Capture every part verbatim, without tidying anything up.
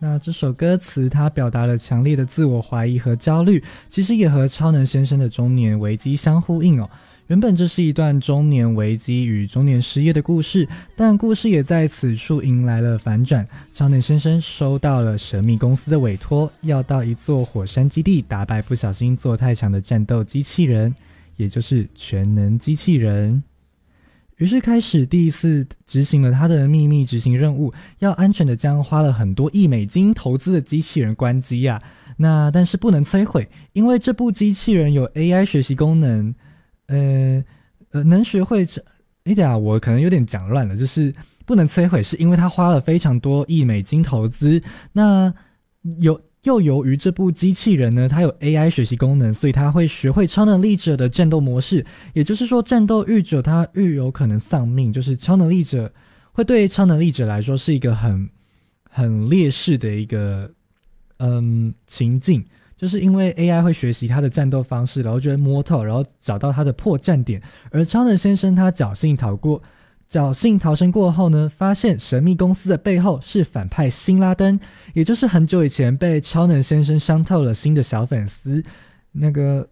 那这首歌词它表达了强烈的自我怀疑和焦虑，其实也和超能先生的中年危机相呼应哦。原本这是一段中年危机与中年失业的故事，但故事也在此处迎来了反转。超能先生收到了神秘公司的委托，要到一座火山基地打败不小心做太强的战斗机器人，也就是全能机器人。于是开始第一次执行了他的秘密执行任务，要安全的将花了很多亿美金投资的机器人关机啊。那但是不能摧毁，因为这部机器人有 A I 学习功能，呃呃能学会这哎等下我可能有点讲乱了，就是不能摧毁是因为他花了非常多亿美金投资，那有又由于这部机器人呢，它有 A I 学习功能，所以它会学会超能力者的战斗模式。也就是说，战斗愈久，它愈有可能丧命。就是超能力者会对超能力者来说是一个很很劣势的一个嗯情境，就是因为 A I 会学习它的战斗方式，然后就会摸透，然后找到它的破绽点。而超能先生他侥幸逃过。侥幸逃生过后呢，发现神秘公司的背后是反派辛拉登，也就是很久以前被超能先生伤透了心的小粉丝，那个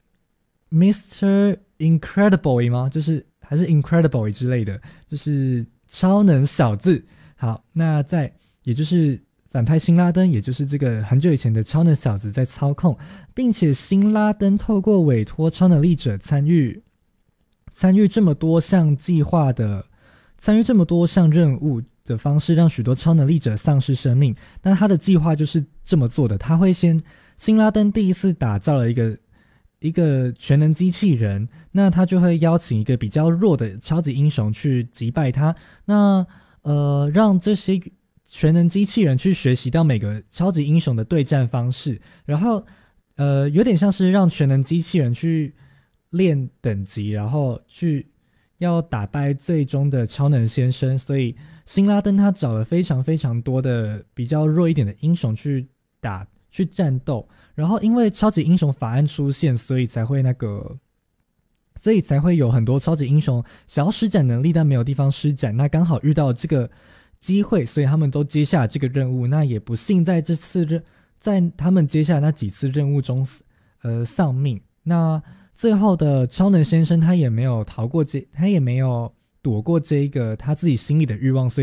Mister Incredible 吗？就是还是 Incredible 之类的，就是超能小子。好，那在也就是反派辛拉登，也就是这个很久以前的超能小子在操控，并且辛拉登透过委托超能力者参与。参与这么多项计划的，参与这么多项任务的方式，让许多超能力者丧失生命。但他的计划就是这么做的，他会先，辛拉登第一次打造了一个一个全能机器人，那他就会邀请一个比较弱的超级英雄去击败他，那呃，让这些全能机器人去学习到每个超级英雄的对战方式，然后呃，有点像是让全能机器人去练等级，然后去要打败最终的超能先生。所以辛拉登他找了非常非常多的比较弱一点的英雄去打去战斗，然后因为超级英雄法案出现，所以才会那个所以才会有很多超级英雄想要施展能力但没有地方施展，那刚好遇到这个机会，所以他们都接下了这个任务。那也不幸在这次任在他们接下来那几次任务中呃丧命。那最后的超能先生他也没有逃过这他也没有躲过这一个他自己心里的欲望，所以